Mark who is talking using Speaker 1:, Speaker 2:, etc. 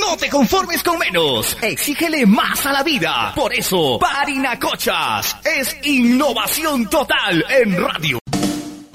Speaker 1: No te conformes con menos. Exígele más a la vida. Por eso, Parinacochas es innovación total en radio.